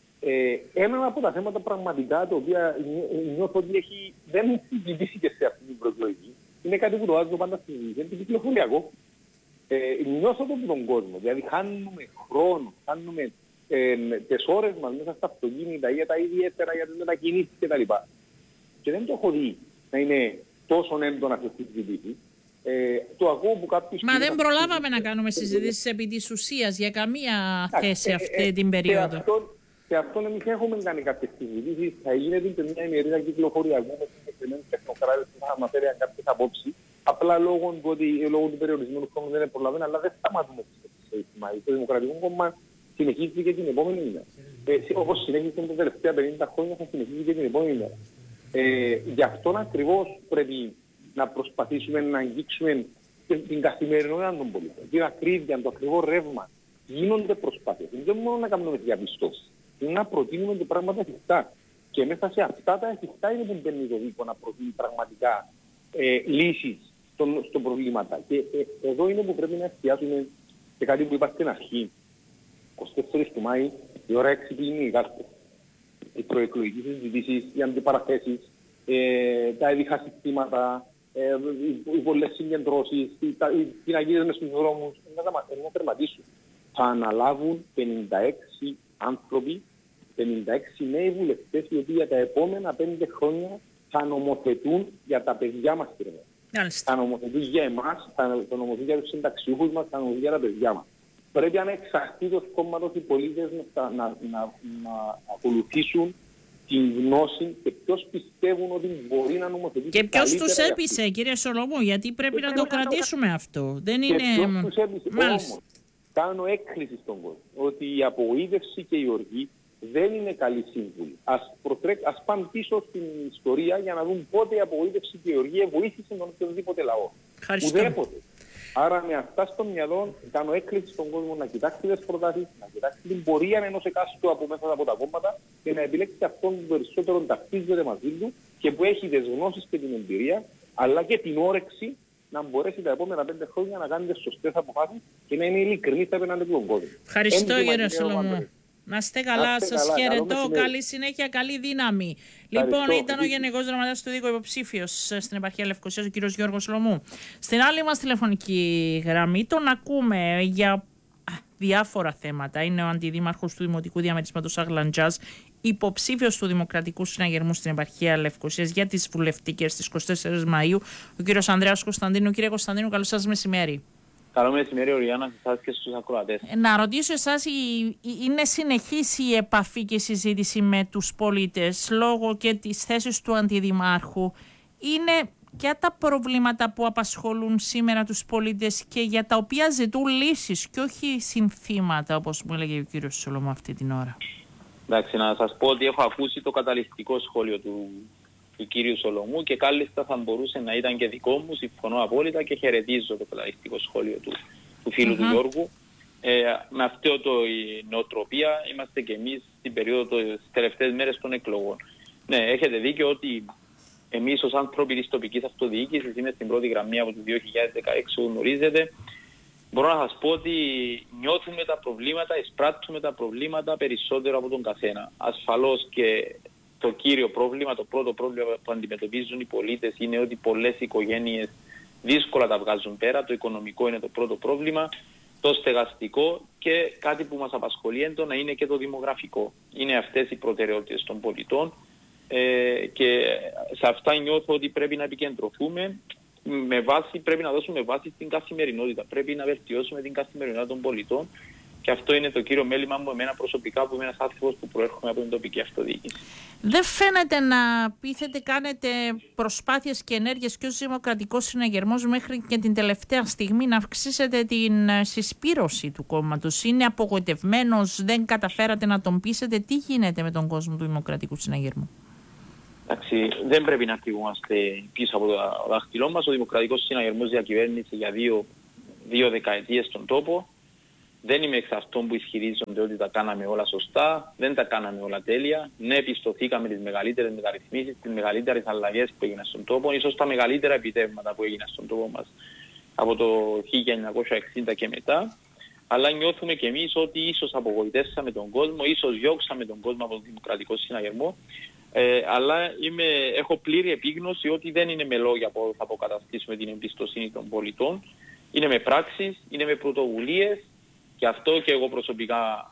Ένα από τα θέματα πραγματικά, το οποίο νιώθω ότι δεν έχει συζητήσει και σε αυτή την προεκλογική, είναι κάτι που το βάζω πάντα στη συζήτηση, είναι το κυκλοφοριακό. Νιώθω το από τον κόσμο, δηλαδή χάνουμε χρόνο, χάνουμε τις ώρες μας μέσα στα αυτοκίνητα για τα ιδιαίτερα, για τις μετακινήσεις κτλ. Και δεν το έχω δει να είναι τόσο έντονα αυτή τη συζήτηση. Το ακούω που κάποιους...
Μα δεν προλάβαμε να κάνουμε συζητήσεις επί της ουσίας για καμία θέση αυτή την περίοδο.
Και αυτό εμείς έχουμε κάνει κάποιες συζητήσεις. Θα γίνεται και μια ημερίδα κυκλοφοριακού με συγκεκριμένους τεχνοκράτες που θα μας έφεραν κάποιες απόψεις. Απλά λόγω του περιορισμένου χρόνου δεν προλαβαίνουν, αλλά δεν σταματούμε τις Μαΐου. Το Δημοκρατικό Κόμμα συνεχίζει και την επόμενη μήνα. Όπως συνέχισε τα τελευταία 50 χρόνια, θα συνεχίζει και την επόμενη μήνα. Γι' αυτόν ακριβώς πρέπει να προσπαθήσουμε να αγγίξουμε την καθημερινότητα των πολιτών. Την ακρίβεια, το ακριβό ρεύμα. Γίνονται προσπάθειες. Δεν μόνο να κάνουμε διαπιστώσεις. Είναι να προτείνουμε και πράγματα εφικτά. Και μέσα σε αυτά τα εφικτά είναι που μπαίνει το δίκο να προτείνει πραγματικά λύσεις στον προβλήματα. Και εδώ είναι που πρέπει να εστιάσουμε σε κάτι που είπα στην αρχή. 24 του Μάη, η ώρα 6 είναι η κάλπη. Οι προεκλογικές συζητήσεις, οι αντιπαραθέσεις, τα ειδικά συστήματα, οι πολλές συγκεντρώσεις, οι πινακίδες μες στους δρόμους, να τερματίσουν. Θα αναλάβουν 56 άνθρωποι, 56 νέοι βουλευτές, οι οποίοι για τα επόμενα 5 χρόνια θα νομοθετούν για τα παιδιά μας. Θα νομοθετούν για εμάς, θα νομοθετούν για τους συνταξιούχους μας, θα νομοθετούν για τα παιδιά μας. Πρέπει ανεξαρτήτως κόμματος οι πολίτες να ακολουθήσουν την γνώση και ποιος πιστεύουν ότι μπορεί να νομοθετήσει.
Και ποιος τους έπεισε, κύριε Σολομού, γιατί πρέπει να το κρατήσουμε αυτό. Δεν είναι...
ποιος τους έπεισε. Όμως, κάνω έκκληση στον κόσμο ότι η απογοήτευση και η οργή δεν είναι καλή σύμβουλη. Ας πάνε πίσω στην ιστορία για να δουν πότε η απογοήτευση και η οργή βοήθησε τον οποιοδήποτε λαό. Ουδέποτε. Άρα με αυτά στο μυαλό κάνω έκκληση στον κόσμο να κοιτάξει τις προτάσεις, να κοιτάξει την πορεία ενός εκάστου από μέσα από τα κόμματα και να επιλέξει αυτόν που περισσότερο ταυτίζεται μαζί του και που έχει τις γνώσεις και την εμπειρία, αλλά και την όρεξη να μπορέσει τα επόμενα 5 χρόνια να κάνει τις σωστές αποφάσεις και να είναι ειλικρινής απέναντι στον κόσμο.
Ευχαριστώ κύριε Σολομού. Να είστε καλά, σας χαιρετώ. Καλή συνέχεια, καλή δύναμη. Λοιπόν, ήταν ο Γενικός Γραμματέας του Δίκου, υποψήφιος στην επαρχία Λευκωσίας, ο κύριος Γιώργος Σολομού. Στην άλλη μας τηλεφωνική γραμμή τον ακούμε για διάφορα θέματα. Είναι ο αντιδήμαρχος του Δημοτικού Διαμερίσματος Αγλαντζάς, υποψήφιος του Δημοκρατικού Συναγερμού στην επαρχία Λευκωσίας για τις βουλευτικές στις 24 Μαΐου, ο κύριος Ανδρέας Κωνσταντίνου. Κύριε Κωνσταντίνου, καλό σας μεσημέρι.
Καλό μεσημέρι, Οριάννα, σε εσάς και στους ακροατές.
Να ρωτήσω εσάς, είναι συνεχής η επαφή και η συζήτηση με τους πολίτες λόγω και της θέσης του Αντιδημάρχου. Είναι ποια τα προβλήματα που απασχολούν σήμερα τους πολίτες και για τα οποία ζητούν λύσεις και όχι συνθήματα, όπως μου έλεγε ο κύριος Σολομού αυτή την ώρα.
Εντάξει, να σας πω ότι έχω ακούσει το καταληκτικό σχόλιο του κύριου Σολομού και κάλλιστα θα μπορούσε να ήταν και δικό μου, συμφωνώ απόλυτα και χαιρετίζω το καταληκτικό σχόλιο του φίλου του Γιώργου. Με αυτή η νοοτροπία είμαστε και εμείς στην περίοδο τις τελευταίες μέρες των εκλογών. Ναι, έχετε δίκιο ότι εμείς ως άνθρωποι της τοπικής αυτοδιοίκησης είμαι στην πρώτη γραμμή από το 2016, γνωρίζετε. Μπορώ να σας πω ότι νιώθουμε τα προβλήματα, εισπράττουμε τα προβλήματα περισσότερο από τον καθένα. Ασφαλώς και το κύριο πρόβλημα, το πρώτο πρόβλημα που αντιμετωπίζουν οι πολίτες είναι ότι πολλές οικογένειες δύσκολα τα βγάζουν πέρα. Το οικονομικό είναι το πρώτο πρόβλημα, το στεγαστικό και κάτι που μας απασχολεί έντονα είναι και το δημογραφικό. Είναι αυτές οι προτεραιότητες των πολιτών και σε αυτά νιώθω ότι πρέπει να επικεντρωθούμε. Πρέπει να δώσουμε βάση στην καθημερινότητα. Πρέπει να βελτιώσουμε την καθημερινότητα των πολιτών και αυτό είναι το κύριο μέλημα μου εμένα προσωπικά, που είμαι ένας άνθρωπος που προέρχομαι από την τοπική αυτοδιοίκηση.
Δεν φαίνεται να πείθετε, κάνετε προσπάθειες και ενέργειες και ως Δημοκρατικός Συναγερμός μέχρι και την τελευταία στιγμή να αυξήσετε την συσπήρωση του κόμματος. Είναι απογοητευμένος, δεν καταφέρατε να τον πείσετε. Τι γίνεται με τον κόσμο του Δημοκρατικού Συναγερμού?
Εντάξει, δεν πρέπει να κρυβόμαστε πίσω από το δάχτυλό μας. Ο Δημοκρατικός Συναγερμός διακυβέρνησε για δύο δεκαετίες στον τόπο. Δεν είμαι εξ αυτών που ισχυρίζονται ότι τα κάναμε όλα σωστά, δεν τα κάναμε όλα τέλεια. Ναι, πιστωθήκαμε τις μεγαλύτερες μεταρρυθμίσεις, τις μεγαλύτερες αλλαγές που έγιναν στον τόπο, ίσως τα μεγαλύτερα επιτεύγματα που έγιναν στον τόπο μας από το 1960 και μετά. Αλλά νιώθουμε κι εμείς ότι ίσως απογοητεύσαμε τον κόσμο, ίσως διώξαμε τον κόσμο από τον Δημοκρατικό Συναγερμό. Αλλά έχω πλήρη επίγνωση ότι δεν είναι με λόγια που θα αποκαταστήσουμε την εμπιστοσύνη των πολιτών. Είναι με πράξεις, είναι με πρωτοβουλίες. Και αυτό και εγώ προσωπικά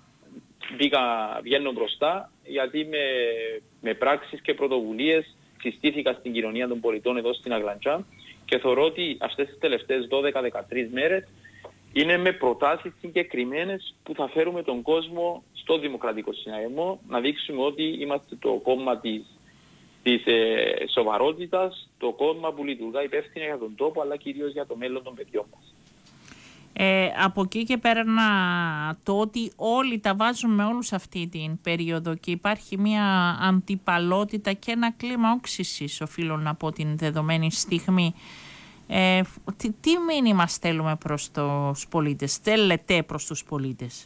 βγαίνω μπροστά, γιατί με πράξεις και πρωτοβουλίες συστήθηκα στην κοινωνία των πολιτών εδώ στην Αγλαντζά και θεωρώ ότι αυτές τις τελευταίες 12-13 μέρες είναι με προτάσεις συγκεκριμένες που θα φέρουμε τον κόσμο στο Δημοκρατικό Συναγερμό, να δείξουμε ότι είμαστε το κόμμα της σοβαρότητας, το κόμμα που λειτουργά υπεύθυνα για τον τόπο, αλλά κυρίως για το μέλλον των παιδιών μας.
Από εκεί και πέρα το ότι όλοι τα βάζουμε όλους αυτή την περίοδο και υπάρχει μια αντιπαλότητα και ένα κλίμα όξυσης, οφείλω να πω, την δεδομένη στιγμή. Τι μήνυμα στέλνουμε προς τους πολίτες, στέλνετε προς τους πολίτες?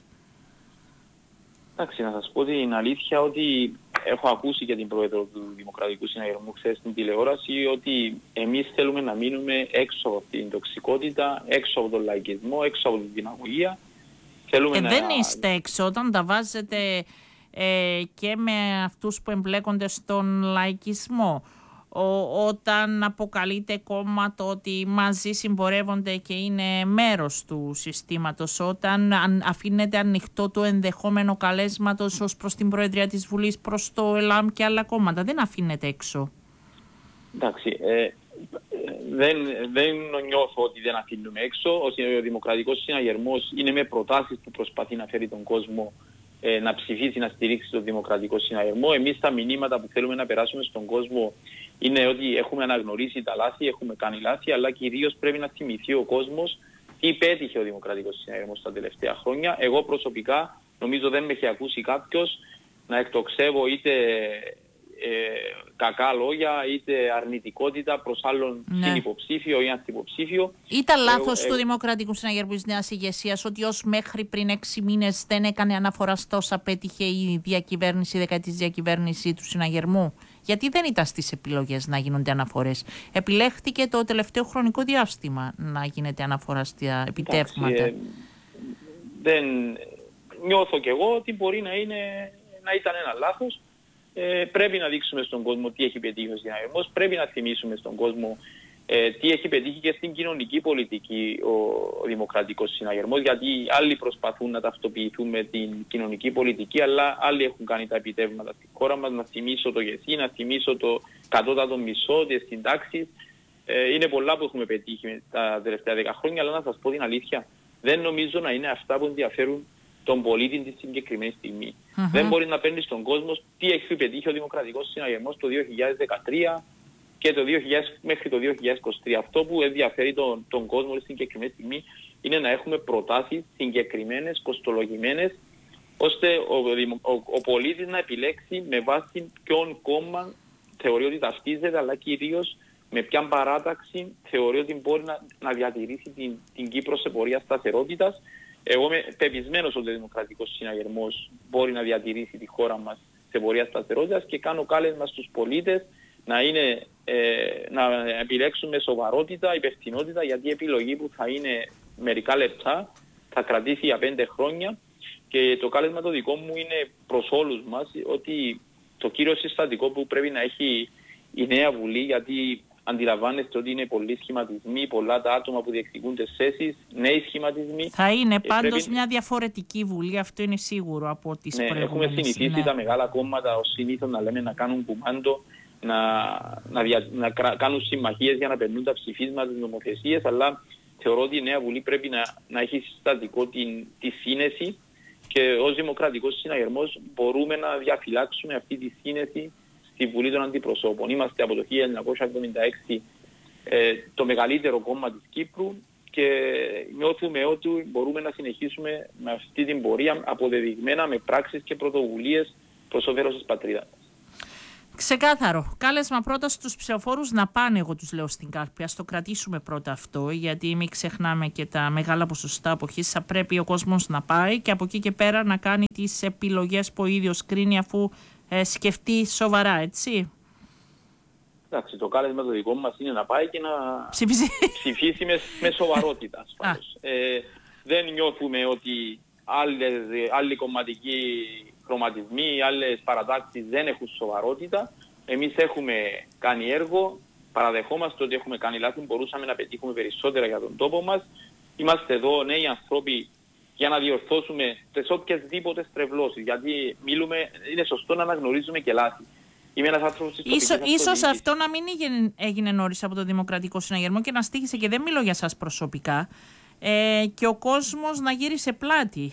Εντάξει, να σας πω την αλήθεια ότι έχω ακούσει και την πρόεδρο του Δημοκρατικού Συναγερμού χθες στην τηλεόραση ότι εμείς θέλουμε να μείνουμε έξω από την τοξικότητα, έξω από τον λαϊκισμό, έξω από την δημαγωγία.
Δεν είστε έξω όταν τα βάζετε και με αυτούς που εμπλέκονται στον λαϊκισμό. Όταν αποκαλείται κόμμα το ότι μαζί συμπορεύονται και είναι μέρος του συστήματος, όταν αφήνεται ανοιχτό το ενδεχόμενο καλέσματος ως προς την Προεδρία της Βουλής προς το ΕΛΑΜ και άλλα κόμματα, δεν αφήνεται έξω.
Εντάξει, δεν νιώθω ότι δεν αφήνουμε έξω. Ο Δημοκρατικός Συναγερμός είναι με προτάσεις που προσπαθεί να φέρει τον κόσμο να ψηφίσει, να στηρίξει τον Δημοκρατικό Συναγερμό. Εμείς τα μηνύματα που θέλουμε να περάσουμε στον κόσμο είναι ότι έχουμε αναγνωρίσει τα λάθη, έχουμε κάνει λάθη, αλλά κυρίως πρέπει να θυμηθεί ο κόσμος τι πέτυχε ο Δημοκρατικός Συναγερμός τα τελευταία χρόνια. Εγώ προσωπικά νομίζω δεν με έχει ακούσει κάποιος να εκτοξεύω είτε κακά λόγια είτε αρνητικότητα προς άλλον συνυποψήφιο ή αντιποψήφιο.
Ήταν λάθος του Δημοκρατικού Συναγερμού της νέας ηγεσίας ότι ως μέχρι πριν 6 μήνες δεν έκανε αναφορά στο όσα πέτυχε η διακυβέρνηση, η δεκαετής διακυβέρνηση του Συναγερμού? Γιατί δεν ήταν στις επιλογές να γίνονται αναφορές? Επιλέχθηκε το τελευταίο χρονικό διάστημα να γίνεται αναφορά στα επιτεύγματα.
Δεν νιώθω κι εγώ ότι μπορεί να ήταν ένα λάθος. Πρέπει να δείξουμε στον κόσμο τι έχει πετύχει ο Συναγερμός, πρέπει να θυμίσουμε στον κόσμο τι έχει πετύχει και στην κοινωνική πολιτική ο Δημοκρατικός Συναγερμός, γιατί άλλοι προσπαθούν να ταυτοποιηθούν με την κοινωνική πολιτική, αλλά άλλοι έχουν κάνει τα επιτεύγματα στη χώρα μας. Να θυμίσω το ΓΕΣΥ, να θυμίσω το κατώτατο μισό, τις συντάξεις. Είναι πολλά που έχουμε πετύχει τα τελευταία 10 χρόνια, αλλά να σας πω την αλήθεια, δεν νομίζω να είναι αυτά που ενδιαφέρουν τον πολίτη τη συγκεκριμένη στιγμή. Δεν μπορεί να παίρνει στον κόσμο τι έχει πετύχει ο Δημοκρατικός Συναγερμός το 2013, και μέχρι το 2023. Αυτό που ενδιαφέρει τον κόσμο στην συγκεκριμένη στιγμή είναι να έχουμε προτάσεις συγκεκριμένες, κοστολογημένες, ώστε ο πολίτης να επιλέξει με βάση ποιον κόμμα θεωρεί ότι ταυτίζεται, αλλά κυρίως με ποια παράταξη θεωρεί ότι μπορεί να διατηρήσει την Κύπρο σε πορεία σταθερότητας. Εγώ είμαι πεπισμένος ότι ο Δημοκρατικός Συναγερμός μπορεί να διατηρήσει τη χώρα μας σε πορεία σταθερότητας και κάνω κάλεσμα στους πολίτες να επιλέξουν με σοβαρότητα, υπευθυνότητα, γιατί η επιλογή που θα είναι μερικά λεπτά θα κρατήσει για 5 χρόνια. Και το κάλεσμα το δικό μου είναι προς όλους μας ότι το κύριο συστατικό που πρέπει να έχει η νέα Βουλή, γιατί αντιλαμβάνεστε ότι είναι πολλοί σχηματισμοί, πολλά τα άτομα που διεκδικούν τις θέσεις, νέοι σχηματισμοί.
Θα είναι πάντως μια διαφορετική Βουλή, αυτό είναι σίγουρο από τις προηγούμενες.
Έχουμε συνηθίσει τα μεγάλα κόμματα ως συνήθως να λέμε να κάνουν κουμάντο, να κάνουν συμμαχίες για να περνούν τα ψηφίσματα, τις νομοθεσίες, αλλά θεωρώ ότι η νέα Βουλή πρέπει να έχει συστατικό τη σύνεση και ως Δημοκρατικός Συναγερμός μπορούμε να διαφυλάξουμε αυτή τη σύνεση στη Βουλή των Αντιπροσώπων. Είμαστε από το 1976 το μεγαλύτερο κόμμα της Κύπρου και νιώθουμε ότι μπορούμε να συνεχίσουμε με αυτή την πορεία αποδεδειγμένα με πράξεις και πρωτοβουλίες προς όφελος της πατρίδας.
Ξεκάθαρο. Κάλεσμα πρώτα στους ψηφοφόρους να πάνε, εγώ τους λέω, στην κάλπη. Ας το κρατήσουμε πρώτα αυτό, γιατί μην ξεχνάμε και τα μεγάλα ποσοστά αποχής. Θα πρέπει ο κόσμος να πάει και από εκεί και πέρα να κάνει τις επιλογές που ο ίδιος κρίνει, αφού σκεφτεί σοβαρά, έτσι.
Εντάξει, το κάλεσμα το δικό μας είναι να πάει και να ψηφίσει με σοβαρότητα. Δεν νιώθουμε ότι άλλοι κομματικοί χρωματισμοί, άλλες παρατάξεις δεν έχουν σοβαρότητα. Εμείς έχουμε κάνει έργο, παραδεχόμαστε ότι έχουμε κάνει λάθη, μπορούσαμε να πετύχουμε περισσότερα για τον τόπο μας. Είμαστε εδώ νέοι άνθρωποι για να διορθώσουμε τις οποιασδήποτε στρεβλώσεις, γιατί είναι σωστό να αναγνωρίζουμε και λάθη. Είμαι ένας άνθρωπος της τοπικής αυτοδιοίκησης.
Ίσως αυτό να μην έγινε νωρίς από το Δημοκρατικό Συναγερμό και να στοίχησε, και δεν μιλώ για σας προσωπικά, και ο κόσμος να γύρισε πλάτη.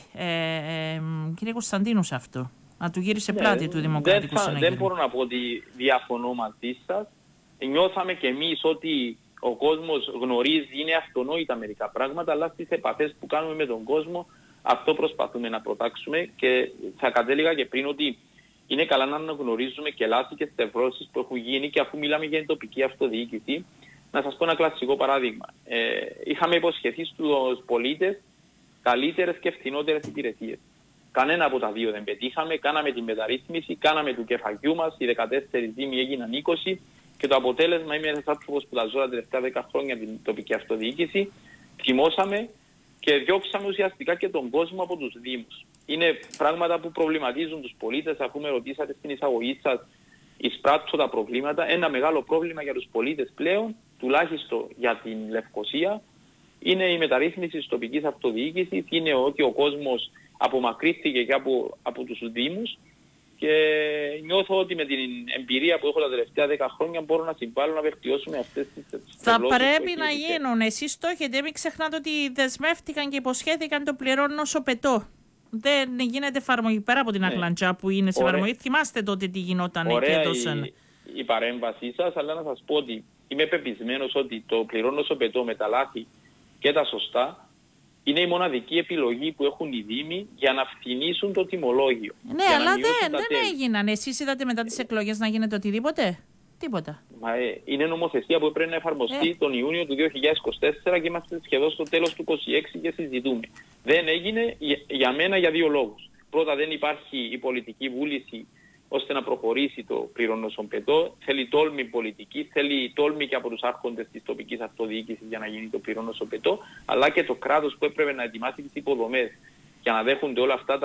Κύριε Κωνσταντίνου, σε αυτό. Να του γύρισε πλάτη του Δημοκρατικού Συναγερμού.
Δεν μπορώ να πω ότι διαφωνώ μαζί σας. Νιώθαμε κι εμείς ότι ο κόσμος γνωρίζει, είναι αυτονόητα μερικά πράγματα, αλλά στις επαφές που κάνουμε με τον κόσμο αυτό προσπαθούμε να προτάξουμε και θα κατέληγα και πριν ότι είναι καλά να αναγνωρίζουμε και λάθη και στευρώσεις που έχουν γίνει, και αφού μιλάμε για την τοπική αυτοδιοίκηση, να σας πω ένα κλασικό παράδειγμα. Είχαμε υποσχεθεί στους πολίτες καλύτερες και φθηνότερες υπηρεσίες. Κανένα από τα δύο δεν πετύχαμε, κάναμε την μεταρρύθμιση, κάναμε του κεφαγιού μας, οι 14 δήμοι έγιναν 20 και το αποτέλεσμα, είμαι ένας άνθρωπος που τα ζω τα τελευταία 10 χρόνια την τοπική αυτοδιοίκηση, θυμώσαμε και διώξαμε ουσιαστικά και τον κόσμο από τους δήμους. Είναι πράγματα που προβληματίζουν τους πολίτες, αφού με ρωτήσατε στην εισαγωγή σας, εισπράττω τα προβλήματα. Ένα μεγάλο πρόβλημα για τους πολίτες πλέον, τουλάχιστον για την Λευκοσία, είναι η μεταρρύθμιση της τοπικής αυτοδιοίκησης, είναι ότι ο κόσμος απομακρύθηκε και από τους δήμους και νιώθω ότι με την εμπειρία που έχω τα τελευταία 10 χρόνια μπορώ να συμβάλλω να βελτιώσουμε αυτές τις
θα πρέπει να γίνουν. Εσείς το έχετε, μην ξεχνάτε ότι δεσμεύτηκαν και υποσχέθηκαν το πληρώνουν όσο πετώ. Δεν γίνεται εφαρμογή πέρα από την Ακλαντζά που είναι σε εφαρμογή. Θυμάστε τότε τι γινόταν και έδωσαν.
Η παρέμβασή σας, αλλά να σας πω ότι είμαι πεπισμένος ότι το πληρώνω όσο πετώ με τα λάθη και τα σωστά είναι η μοναδική επιλογή που έχουν οι δήμοι για να φθηνίσουν το τιμολόγιο.
Ναι, αλλά δεν έγιναν. Εσείς είδατε μετά τις εκλογές να γίνεται οτιδήποτε? Τίποτα.
Είναι νομοθεσία που πρέπει να εφαρμοστεί τον Ιούνιο του 2024 και είμαστε σχεδόν στο τέλος του 2026 και συζητούμε. Δεν έγινε για μένα για δύο λόγους. Πρώτα, δεν υπάρχει η πολιτική βούληση ώστε να προχωρήσει το πληρώνω όσο πετώ. Θέλει τόλμη πολιτική, θέλει τόλμη και από τους άρχοντες της τοπικής αυτοδιοίκησης για να γίνει το πληρώνω όσο πετώ, αλλά και το κράτος που έπρεπε να ετοιμάσει τις υποδομές για να δέχονται όλα αυτά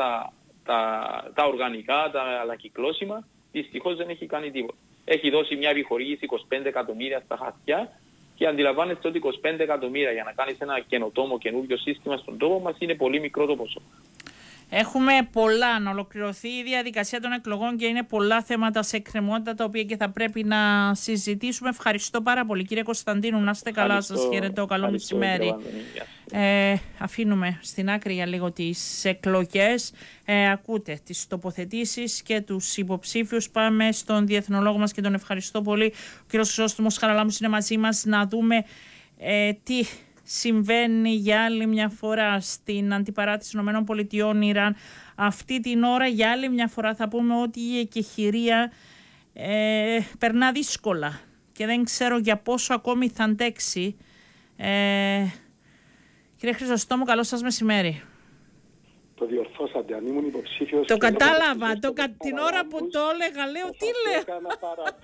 τα οργανικά, τα ανακυκλώσιμα. Δυστυχώς δεν έχει κάνει τίποτα. Έχει δώσει μια επιχορήγηση 25 εκατομμύρια στα χαρτιά και αντιλαμβάνεστε ότι 25 εκατομμύρια για να κάνεις ένα καινοτόμο καινούριο σύστημα στον τόπο μας είναι πολύ μικρό το ποσό.
Έχουμε πολλά να ολοκληρωθεί η διαδικασία των εκλογών και είναι πολλά θέματα σε εκκρεμότητα τα οποία και θα πρέπει να συζητήσουμε. Ευχαριστώ πάρα πολύ κύριε Κωνσταντίνου, να είστε καλά, σας χαιρετώ, καλό μεσημέρι. Αφήνουμε στην άκρη για λίγο τις εκλογές, ακούτε τις τοποθετήσεις και τους υποψήφιους. Πάμε στον διεθνολόγο μας και τον ευχαριστώ πολύ. Ο κύριος Χρυσόστομος Χαραλάμπους είναι μαζί μας να δούμε τι συμβαίνει για άλλη μια φορά στην αντιπαράθεση των ΗΠΑ Ιράν. Αυτή την ώρα για άλλη μια φορά θα πούμε ότι η εκεχηρία περνά δύσκολα και δεν ξέρω για πόσο ακόμη θα αντέξει. Κύριε Χρυσοστόμου, καλό σας μεσημέρι.
Το διορθώσατε, αν ήμουν υποψήφιος...
Το κατάλαβα, την ώρα που το έλεγα, λέω τι λέω.